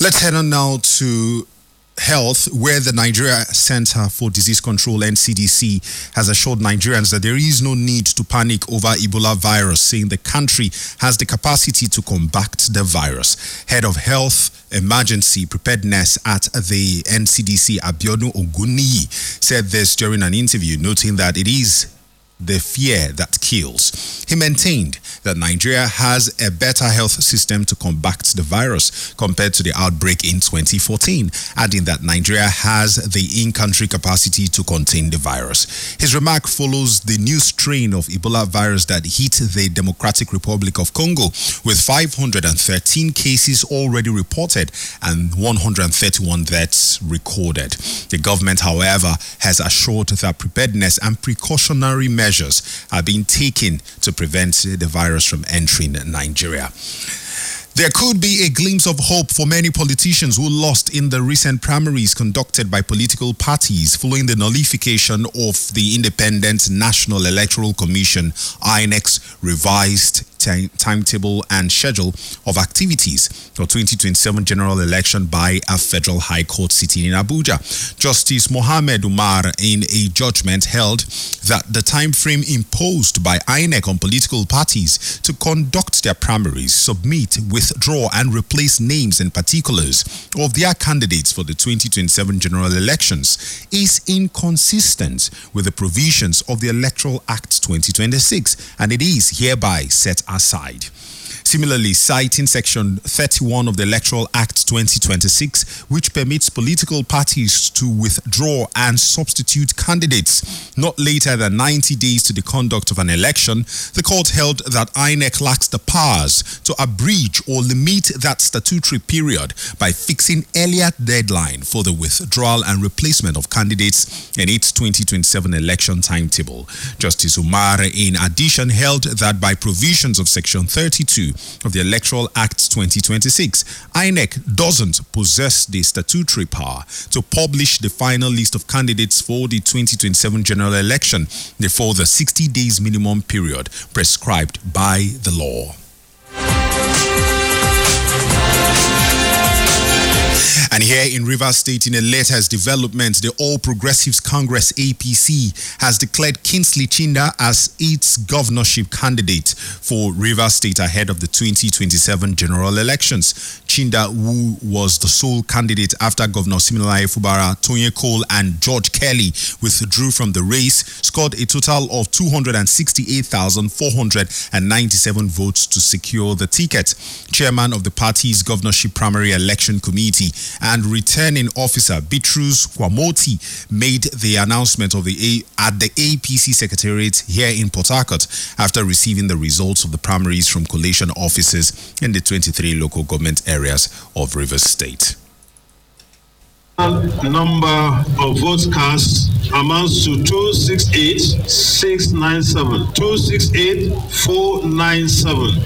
Let's head on now to health, where the Nigeria Center for Disease Control, NCDC, has assured Nigerians that there is no need to panic over Ebola virus, saying the country has the capacity to combat the virus. Head of Health Emergency Preparedness at the NCDC, Abiodun Oguniyi, said this during an interview, noting that it is the fear that kills. He maintained that Nigeria has a better health system to combat the virus compared to the outbreak in 2014, adding that Nigeria has the in-country capacity to contain the virus. His remark follows the new strain of Ebola virus that hit the Democratic Republic of Congo, with 513 cases already reported and 131 deaths recorded. The government, however, has assured that preparedness and precautionary measures are being taken to prevent the virus from entering Nigeria. There could be a glimpse of hope for many politicians who lost in the recent primaries conducted by political parties following the nullification of the Independent National Electoral Commission, INEC's revised timetable and schedule of activities for 2027 general election by a federal high court sitting in Abuja. Justice Mohammed Umar, in a judgment, held that the time frame imposed by INEC on political parties to conduct their primaries, submit, withdraw and replace names and particulars of their candidates for the 2027 general elections is inconsistent with the provisions of the Electoral Act 2026, and it is hereby set aside. Similarly, citing Section 31 of the Electoral Act 2026, which permits political parties to withdraw and substitute candidates not later than 90 days to the conduct of an election, the court held that INEC lacks the powers to abridge or limit that statutory period by fixing earlier deadline for the withdrawal and replacement of candidates in its 2027 election timetable. Justice Umar, in addition, held that by provisions of Section 32 of the Electoral Act 2026, INEC doesn't possess the statutory power to publish the final list of candidates for the 2027 general election before the 60 days minimum period prescribed by the law. And here in Rivers State, in a latest development, the All Progressives Congress APC has declared Kingsley Chinda as its governorship candidate for Rivers State ahead of the 2027 general elections. Chinda, who was the sole candidate after Governor Siminalayi Fubara, Toyin Cole and George Kelly withdrew from the race, scored a total of 268,497 votes to secure the ticket. Chairman of the party's governorship primary election committee and returning officer Bitrus Kwamoti made the announcement at the APC Secretariat here in Port Harcourt after receiving the results of the primaries from collation offices in the 23 local government areas of Rivers State. Number of votes cast amounts to 268,697. 268,497.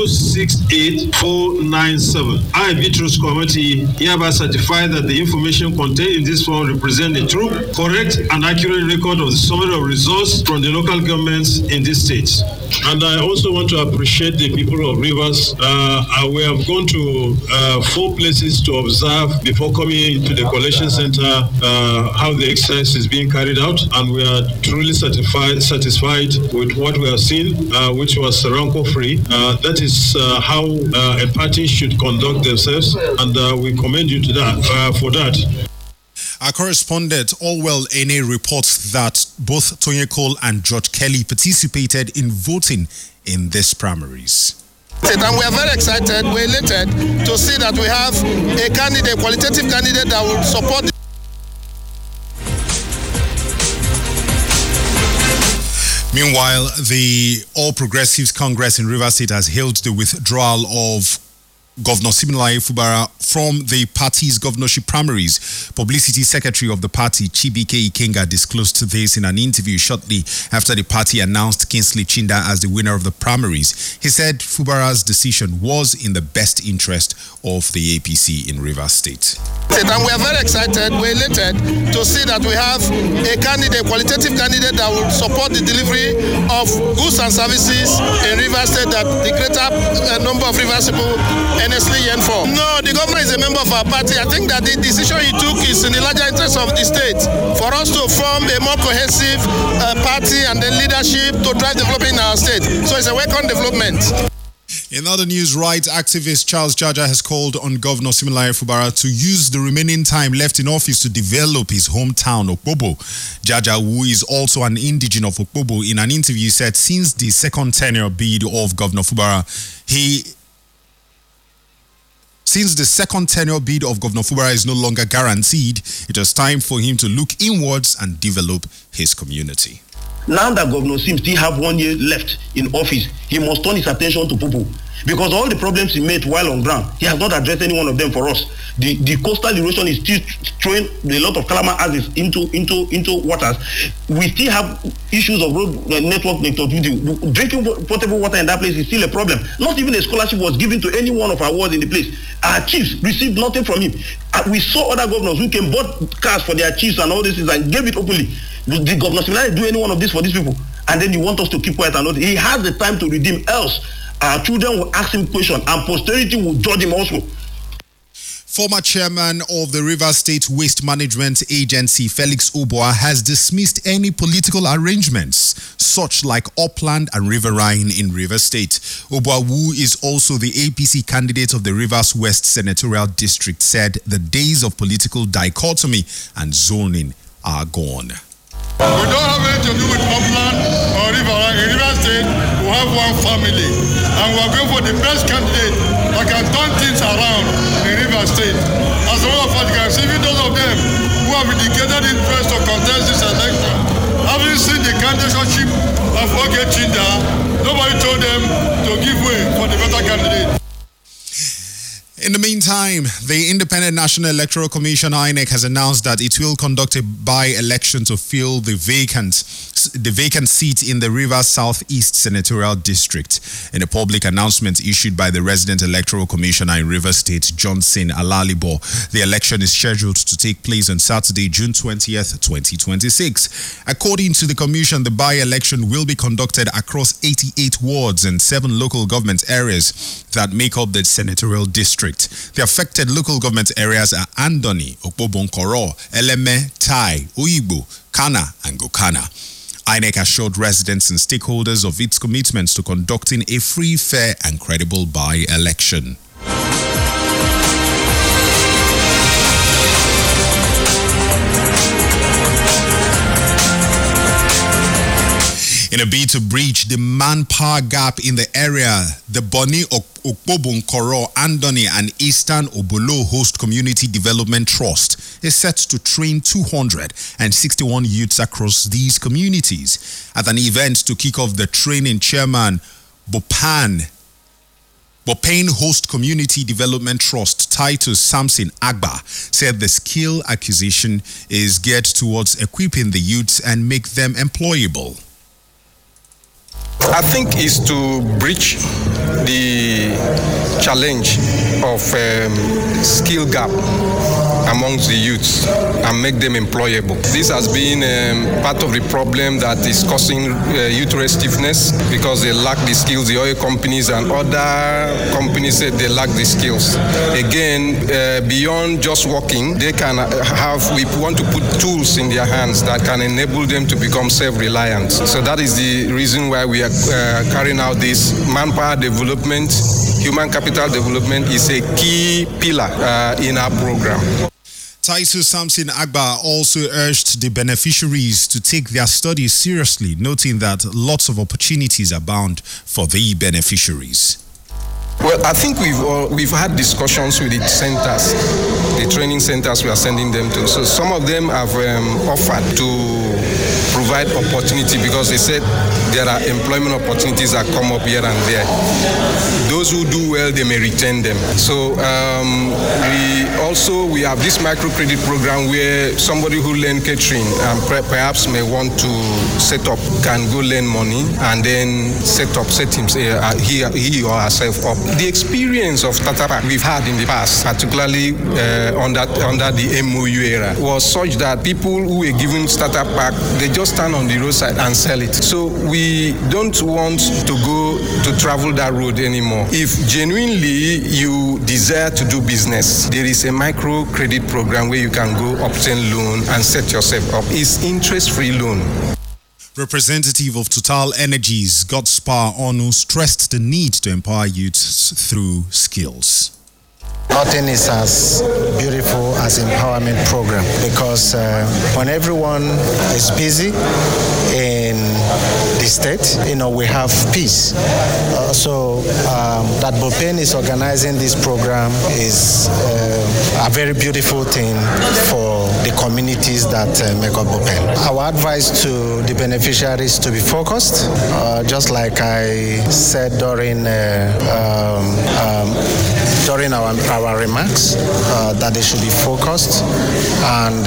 268,497. I, Bitrus Kwamoti, hereby certify that the information contained in this form represent a true, correct, and accurate record of the summary of results from the local governments in this state. And I also want to appreciate the people of Rivers. We have gone to 4 places to observe before coming into the collection center how the exercise is being carried out, and we are truly satisfied with what we have seen, which was rancor-free. That is how a party should conduct themselves, and we commend you to that for that. Our correspondent Allwell Ene reports that both Toyin Cole and George Kelly participated in voting in these primaries. And we are very excited, we're elated to see that we have a candidate, qualitative candidate that will support the Meanwhile, the All Progressives Congress in Rivers State has hailed the withdrawal of Governor Siminalayi Fubara from the party's governorship primaries. Publicity Secretary of the party, Chibike Ikenga, disclosed this in an interview shortly after the party announced Kingsley Chinda as the winner of the primaries. He said Fubara's decision was in the best interest of the APC in Rivers State. And we are very excited, we're elated to see that we have a candidate, qualitative candidate that will support the delivery of goods and services in Rivers State that the greater number of Rivers people honestly yearn for. No, the governor is is a member of our party. I think that the decision he took is in the larger interest of the state for us to form a more cohesive party and then leadership to drive development in our state. So it's a welcome development. In other news, rights activist Charles Jaja has called on Governor Siminalayi Fubara to use the remaining time left in office to develop his hometown, Okpobo. Jaja, who is also an indigene of Okpobo, in an interview said since the second tenure bid of Governor Fubara, Since the second tenure bid of Governor Fubara is no longer guaranteed, it was time for him to look inwards and develop his community. Now that Governor Sim still have 1 year left in office, he must turn his attention to Popo. Because all the problems he made while on ground, he has not addressed any one of them for us. The coastal erosion is still throwing a lot of Kalama houses into waters. We still have issues of road network connectivity. Drinking potable water in that place is still a problem. Not even a scholarship was given to any one of our wards in the place. Our chiefs received nothing from him. We saw other governors who came, bought cars for their chiefs and all this and gave it openly. The governor Siminalayi do any one of this for these people? And then you want us to keep quiet and not? He has the time to redeem, else our children will ask him questions and posterity will judge him also. Former chairman of the Rivers State Waste Management Agency, Felix Oboa, has dismissed any political arrangements, such like Upland and Riverine in Rivers State. Oboa, who is also the APC candidate of the Rivers West Senatorial District, said the days of political dichotomy and zoning are gone. We don't have anything to do with Upland or Riverine. In Rivers State, we have one family, and we are going for the best candidate that can turn things around in Rivers State. As a matter of fact, you can see even those of them who have indicated interest to contest this election, having seen the candidacy of Oge Chinda, nobody told them to give way for the better candidate. In the meantime, the Independent National Electoral Commission, INEC, has announced that it will conduct a by-election to fill the vacant seat in the Rivers Southeast Senatorial District. In a public announcement issued by the Resident Electoral Commissioner in Rivers State, Johnson Alalibo, the election is scheduled to take place on Saturday, June 20th, 2026. According to the Commission, the by-election will be conducted across 88 wards and 7 local government areas that make up the Senatorial District. The affected local government areas are Andoni, Okpobo-Nkoro, Eleme, Tai, Oyigbo, Kana, and Gokana. INEC assured residents and stakeholders of its commitments to conducting a free, fair, and credible by-election. In a bid to bridge the manpower gap in the area, the Boni Okpobo-Nkoro, Andoni, and Eastern Obolo Host Community Development Trust is set to train 261 youths across these communities. At an event to kick off the training, Chairman Bopane Host Community Development Trust, Titus Samson Agba, said the skill acquisition is geared towards equipping the youths and make them employable. I think is to bridge the challenge of skill gap amongst the youths and make them employable. This has been part of the problem that is causing youth restiveness because they lack the skills. The oil companies and other companies said they lack the skills. Again, beyond just working, they can we want to put tools in their hands that can enable them to become self-reliant. So that is the reason why we are carrying out this manpower development. Human capital development is a key pillar in our program. Titus Samson Agba also urged the beneficiaries to take their studies seriously, noting that lots of opportunities abound for the beneficiaries. Well, I think we've had discussions with the centers, the training centers we are sending them to. So some of them have offered to provide opportunity because they said there are employment opportunities that come up here and there. Those who do well, they may retain them. So we have this microcredit program where somebody who learn catering and perhaps may want to set up can go lend money and then set he or herself up. The experience of Startup Pack we've had in the past, particularly under the MOU era, was such that people who were given Startup Pack, they They just stand on the roadside and sell it. So we don't want to travel that road anymore. If genuinely you desire to do business, there is a micro credit program where you can go obtain loan and set yourself up. It's interest-free loan. Representative of Total Energies, Godspar Onu, stressed the need to empower youths through skills. Nothing is as beautiful as empowerment program because when everyone is busy in the state, we have peace. So that BOPEN is organizing this program is a very beautiful thing for the communities that make up BOPEN. Our advice to the beneficiaries to be focused, just like I said during our remarks, that they should be focused and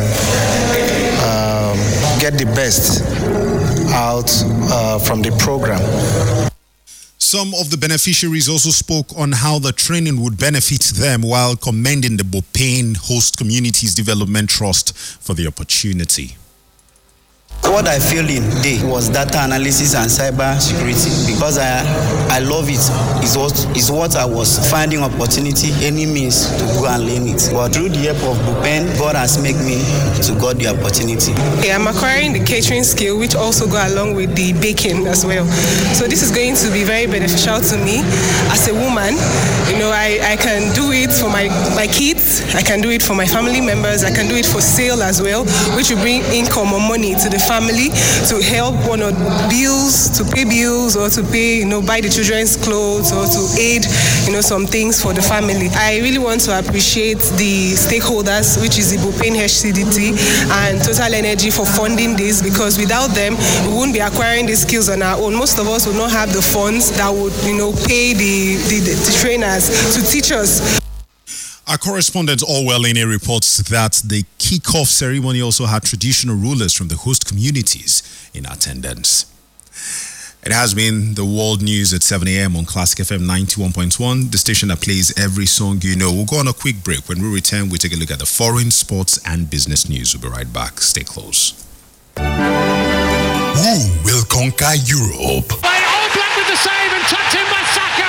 get the best out from the program. Some of the beneficiaries also spoke on how the training would benefit them while commending the BOPEN Host Communities Development Trust for the opportunity. What I feel in day was data analysis and cyber security because I love it. Is what I was finding opportunity, any means to go and learn it. But through the help of BOPEN, God has made me to get the opportunity. I'm acquiring the catering skill, which also go along with the baking as well. So this is going to be very beneficial to me as a woman. I can do it for my kids. I can do it for my family members. I can do it for sale as well, which will bring income or money to the family to help bills, to pay bills or to pay, buy the children's clothes or to aid, some things for the family. I really want to appreciate the stakeholders, which is the BOPEN HCDT and Total Energy for funding this because without them, we wouldn't be acquiring these skills on our own. Most of us would not have the funds that would, pay the trainers to teach us. Our correspondent Orwellene reports that the kickoff ceremony also had traditional rulers from the host communities in attendance. It has been the world news at 7 a.m. on Classic FM 91.1, the station that plays every song you know. We'll go on a quick break. When we return, we take a look at the foreign, sports, and business news. We'll be right back. Stay close. Who will conquer Europe? By All Black with the save and tucked in by Saka.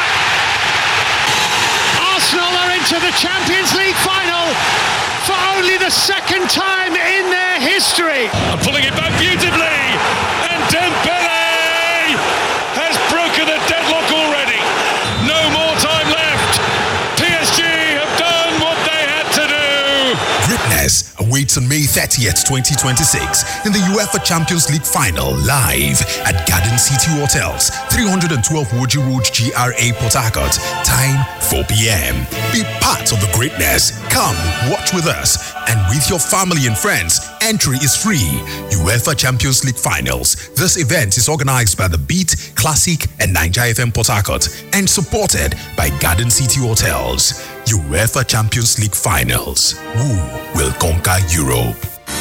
Arsenal are into the Champions League final for only the second time in their history. And pulling it back beautifully, and Dembele has broken the deadlock already. No more time left. PSG have done what they had to do. Greatness awaits on May 30th, 2026 in the UEFA Champions League final live at Garden City Hotels, 312 Woji Road, GRA, Port Harcourt. Time 4 p.m. Be part of the greatness. Come watch with us and with your family and friends. Entry is free. UEFA Champions League Finals. This event is organized by The Beat, Classic, and Nigeria FM Port Harcourt and supported by Garden City Hotels. UEFA Champions League Finals. Who will conquer Europe?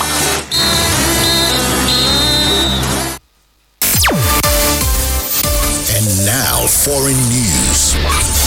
And now, foreign news.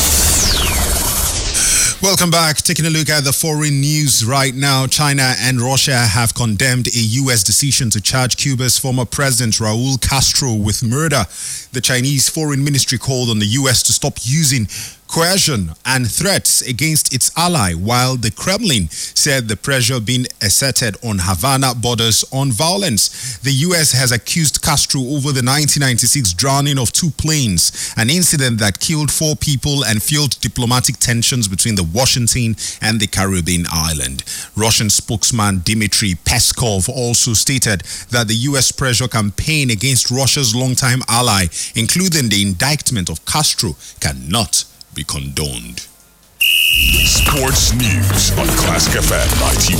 Welcome back. Taking a look at the foreign news right now. China and Russia have condemned a U.S. decision to charge Cuba's former president Raul Castro with murder. The Chinese Foreign Ministry called on the U.S. to stop using coercion and threats against its ally, while the Kremlin said the pressure being exerted on Havana borders on violence. The U.S. has accused Castro over the 1996 drowning of 2 planes, an incident that killed 4 people and fueled diplomatic tensions between the Washington and the Caribbean island. Russian spokesman Dmitry Peskov also stated that the U.S. pressure campaign against Russia's longtime ally, including the indictment of Castro, cannot be condoned. Sports news on Classic FM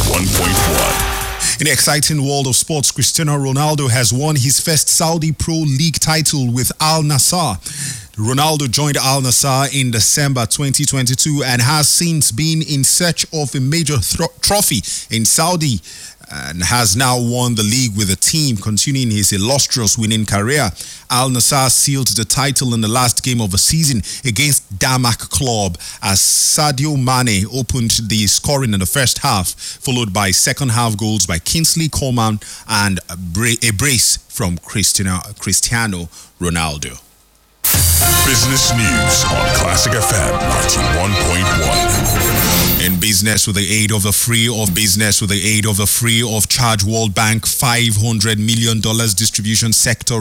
91.1. In the exciting world of sports, Cristiano Ronaldo has won his first Saudi Pro League title with Al Nassr. Ronaldo joined Al Nassr in December 2022 and has since been in search of a major trophy in Saudi and has now won the league with the team, continuing his illustrious winning career. Al Nassr sealed the title in the last game of the season against Damak Club as Sadio Mane opened the scoring in the first half, followed by second half goals by Kingsley Coman and a brace from Cristiano Ronaldo. Business news on Classic FM 91.1. In business with the aid of the free of charge, World Bank $500 million distribution sector